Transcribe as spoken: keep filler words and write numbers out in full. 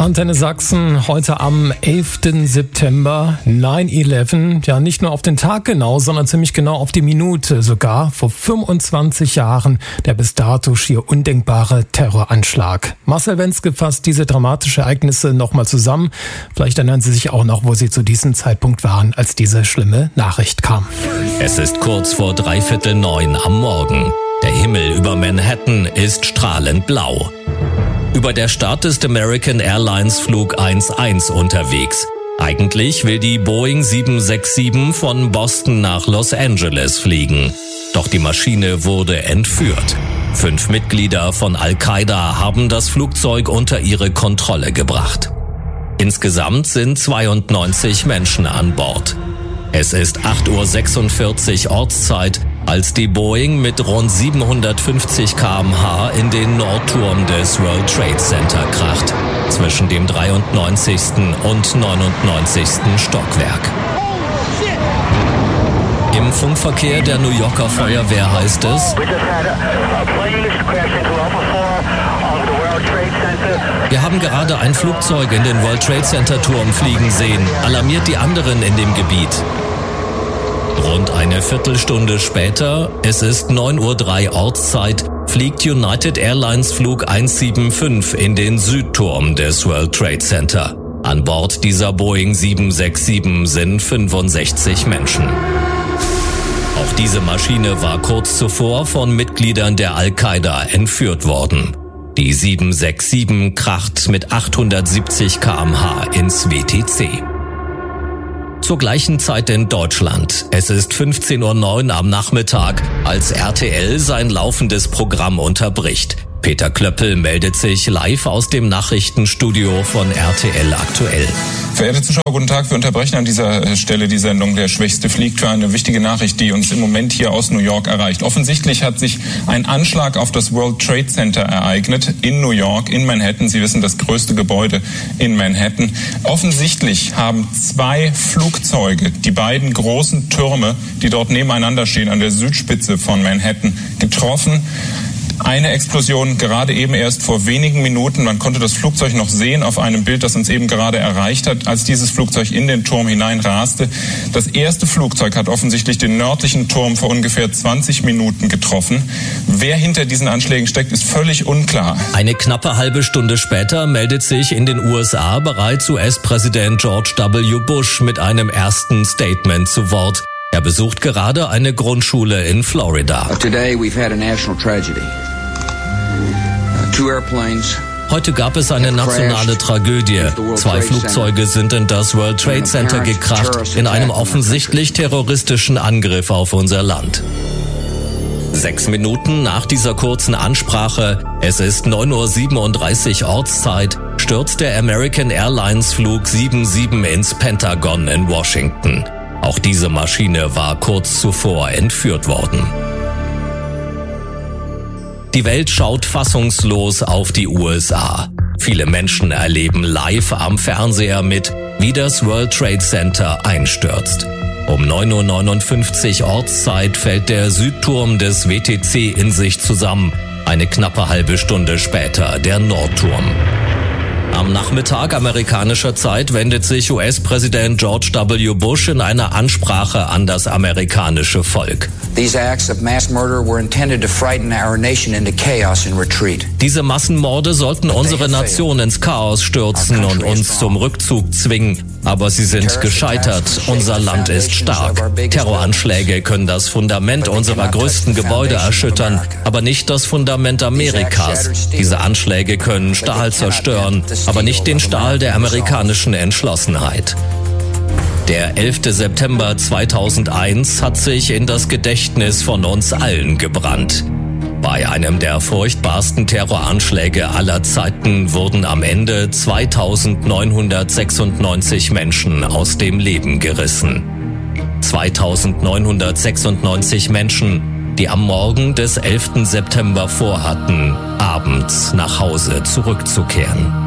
Antenne Sachsen heute am elften September, neun elf. Ja, nicht nur auf den Tag genau, sondern ziemlich genau auf die Minute sogar. Vor fünfundzwanzig Jahren der bis dato schier undenkbare Terroranschlag. Marcel Wenzke fasst diese dramatischen Ereignisse nochmal zusammen. Vielleicht erinnern Sie sich auch noch, wo Sie zu diesem Zeitpunkt waren, als diese schlimme Nachricht kam. Es ist kurz vor dreiviertel neun am Morgen. Der Himmel über Manhattan ist strahlend blau. Über der Start ist American Airlines Flug eins eins unterwegs. Eigentlich will die Boeing sieben sechs sieben von Boston nach Los Angeles fliegen. Doch die Maschine wurde entführt. Fünf Mitglieder von Al-Qaida haben das Flugzeug unter ihre Kontrolle gebracht. Insgesamt sind zweiundneunzig Menschen an Bord. Es ist acht Uhr sechsundvierzig Ortszeit, als die Boeing mit rund siebenhundertfünfzig Kilometer pro Stunde in den Nordturm des World Trade Center kracht, zwischen dem dreiundneunzigsten und neunundneunzigsten Stockwerk. Im Funkverkehr der New Yorker Feuerwehr heißt es: Wir haben gerade ein Flugzeug in den World Trade Center Turm fliegen sehen. Alarmiert die anderen in dem Gebiet. Rund eine Viertelstunde später, es ist neun Uhr drei Ortszeit, fliegt United Airlines Flug eins sieben fünf in den Südturm des World Trade Center. An Bord dieser Boeing sieben sechs sieben sind fünfundsechzig Menschen. Auch diese Maschine war kurz zuvor von Mitgliedern der Al-Qaida entführt worden. Die sieben sechs sieben kracht mit achthundertsiebzig Kilometer pro Stunde ins W T C. Zur gleichen Zeit in Deutschland. Es ist fünfzehn Uhr neun am Nachmittag, als R T L sein laufendes Programm unterbricht. Peter Klöppel meldet sich live aus dem Nachrichtenstudio von R T L aktuell. Verehrte Zuschauer, guten Tag. Wir unterbrechen an dieser Stelle die Sendung Der Schwächste fliegt für eine wichtige Nachricht, die uns im Moment hier aus New York erreicht. Offensichtlich hat sich ein Anschlag auf das World Trade Center ereignet in New York, in Manhattan. Sie wissen, das größte Gebäude in Manhattan. Offensichtlich haben zwei Flugzeuge die beiden großen Türme, die dort nebeneinander stehen, an der Südspitze von Manhattan, getroffen. Eine Explosion gerade eben erst vor wenigen Minuten. Man konnte das Flugzeug noch sehen auf einem Bild, das uns eben gerade erreicht hat, als dieses Flugzeug in den Turm hineinraste. Das erste Flugzeug hat offensichtlich den nördlichen Turm vor ungefähr zwanzig Minuten getroffen. Wer hinter diesen Anschlägen steckt, ist völlig unklar. Eine knappe halbe Stunde später meldet sich in den U S A bereits U S-Präsident George W. Bush mit einem ersten Statement zu Wort. Er besucht gerade eine Grundschule in Florida. Today we've had a national tragedy. Two airplanes. Heute gab es eine nationale Tragödie. Zwei Flugzeuge sind in das World Trade Center gekracht, in einem offensichtlich terroristischen Angriff auf unser Land. Sechs Minuten nach dieser kurzen Ansprache, es ist neun Uhr siebenunddreißig Ortszeit, stürzt der American Airlines Flug sieben sieben ins Pentagon in Washington. Auch diese Maschine war kurz zuvor entführt worden. Die Welt schaut fassungslos auf die U S A. Viele Menschen erleben live am Fernseher mit, wie das World Trade Center einstürzt. Um neun Uhr neunundfünfzig Ortszeit fällt der Südturm des W T C in sich zusammen. Eine knappe halbe Stunde später der Nordturm. Am Nachmittag amerikanischer Zeit wendet sich U S-Präsident George W. Bush in einer Ansprache an das amerikanische Volk. These acts of mass murder were intended to frighten our nation into chaos and retreat. Diese Massenmorde sollten unsere Nation ins Chaos stürzen und uns zum Rückzug zwingen. Aber sie sind gescheitert. Unser Land ist stark. Terroranschläge können das Fundament unserer größten Gebäude erschüttern, aber nicht das Fundament Amerikas. Diese Anschläge können Stahl zerstören, aber nicht den Stahl der amerikanischen Entschlossenheit. Der elfte September zweitausendeins hat sich in das Gedächtnis von uns allen gebrannt. Bei einem der furchtbarsten Terroranschläge aller Zeiten wurden am Ende zweitausendneunhundertsechsundneunzig Menschen aus dem Leben gerissen. zweitausendneunhundertsechsundneunzig Menschen, die am Morgen des elften September vorhatten, abends nach Hause zurückzukehren.